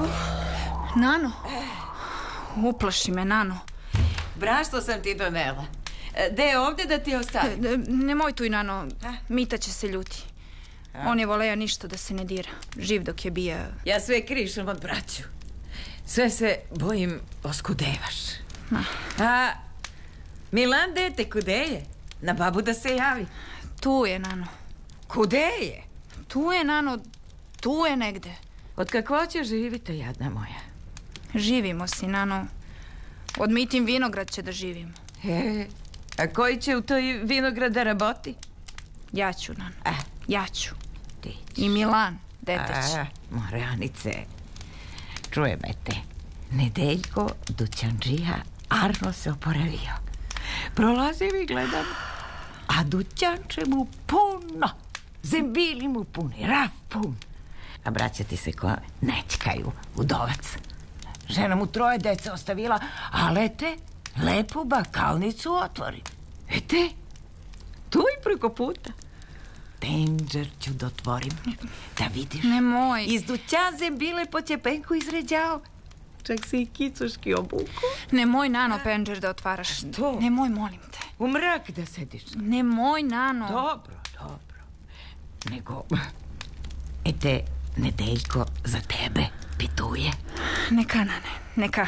Nano, uplaši me, Nano. Brašno sam ti donela. Gde je ovdje da ti ostavim? Nemoj tu i Nano, Mita će se ljuti. On je voleja ništa da se ne dira. Živ dok je bija. Ja sve krišam od braću. Sve se bojim oskudevaš. A Milan dete, kude je? Na babu da se javi. Tu je, Nano. Kude je? Tu je, Nano. Tu je negde. Od kakvoće živite, jadna moja? Živimo si, Nano. Od Mitin vinograd će da živimo. A koji će u toj vinograd da raboti? Ja ću, Nano. Ja ću. Ti ćeš. I Milan, deteć. Moranice, čuje me te. Nedeljko, dućanđija, Arno se oporavio. Prolazim i gledam, a dućanče mu puno. Zembili mu puni, raf pun. A braća ti se ko nećkaju, udovac. Žena mu 3 dece ostavila, a lete lepu bakalnicu otvori. Ete, tu i preko puta. Penđer ću da otvorim, da vidiš. Nemoj. Iz dućan zembile po ćepenku izređao. Čak se i kicuški obuku. Nemoj, Nano, penđer da otvaraš. Što? Nemoj, molim te. U mrak da sediš. Nemoj, Nano. Dobro. Nego, ete, Nedeljko za tebe pituje. Neka, Nane, neka.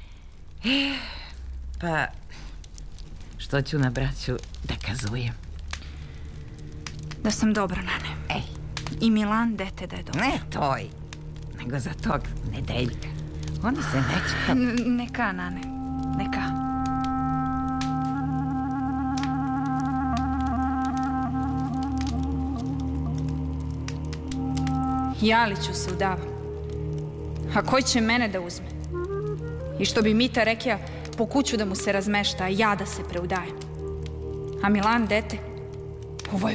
Pa, što ću na braću da kazujem? Da sam dobra, Nane. I Milan dete da je dobra. Ne toj, nego za tog Nedeljka. Onda se nečeka. Neka, Nane, neka. Jaliću se udavam. A koji će mene da uzme? I što bi Mita rekla, po kuću da mu se razmešta, a ja da se preudajem. A Milan dete?